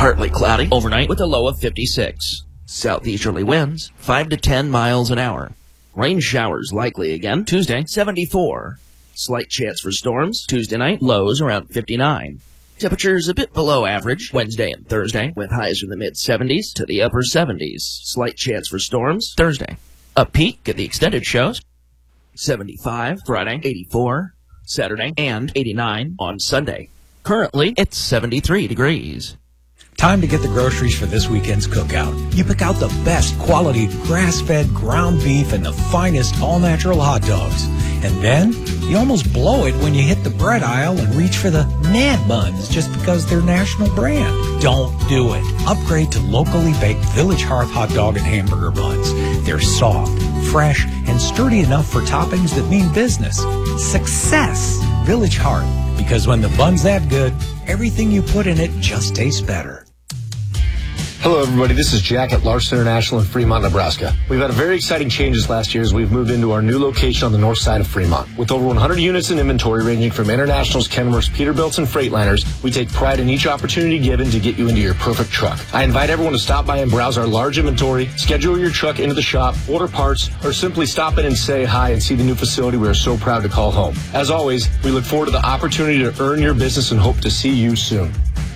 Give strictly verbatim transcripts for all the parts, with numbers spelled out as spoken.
Partly cloudy overnight with a low of fifty-six. Southeasterly winds, five to ten miles an hour. Rain showers likely again Tuesday, seventy-four. Slight chance for storms Tuesday night, lows around fifty-nine. Temperatures a bit below average Wednesday and Thursday, with highs from the mid-seventies to the upper seventies. Slight chance for storms Thursday. A peak at the extended shows. seventy-five Friday, eighty-four Saturday, and eighty-nine on Sunday. Currently, it's seventy-three degrees. Time to get the groceries for this weekend's cookout. You pick out the best quality grass-fed ground beef and the finest all-natural hot dogs. And then, you almost blow it when you hit the bread aisle and reach for the Mad Buns just because they're national brand. Don't do it. Upgrade to locally baked Village Hearth hot dog and hamburger buns. They're soft, fresh, and sturdy enough for toppings that mean business. Success! Village Hearth. Because when the bun's that good, everything you put in it just tastes better. Hello, everybody. This is Jack at Larson International in Fremont, Nebraska. We've had a very exciting changes last year as we've moved into our new location on the north side of Fremont. With over one hundred units in inventory ranging from Internationals, Kenworths, Peterbilts, and Freightliners, we take pride in each opportunity given to get you into your perfect truck. I invite everyone to stop by and browse our large inventory, schedule your truck into the shop, order parts, or simply stop in and say hi and see the new facility we are so proud to call home. As always, we look forward to the opportunity to earn your business and hope to see you soon.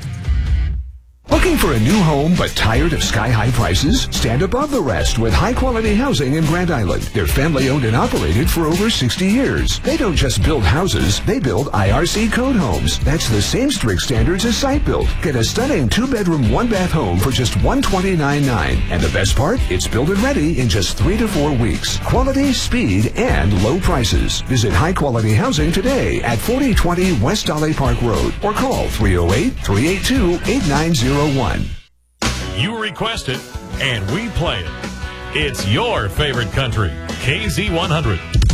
Looking for a new home but tired of sky-high prices? Stand above the rest with high-quality housing in Grand Island. They're family-owned and operated for over sixty years. They don't just build houses, they build I R C code homes. That's the same strict standards as site built. Get a stunning two-bedroom, one-bath home for just one hundred twenty-nine thousand dollars. And the best part? It's built and ready in just three to four weeks. Quality, speed, and low prices. Visit High Quality Housing today at forty twenty West Dolly Park Road or call three oh eight, three eight two, eight nine zero one. You request it, and we play it. It's your favorite country, K Z one hundred.